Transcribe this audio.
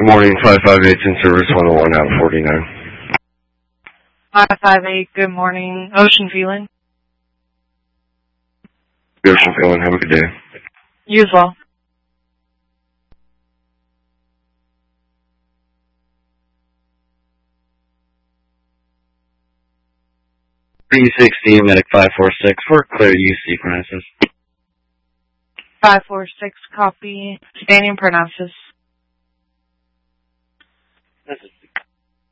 Good morning, 558 in service 101 out of 49. 558, good morning. Ocean feeling? Ocean feeling, have a good day. You as well. P16, medic 546 for clear UC premises. 546, copy. Standing pronounces. This is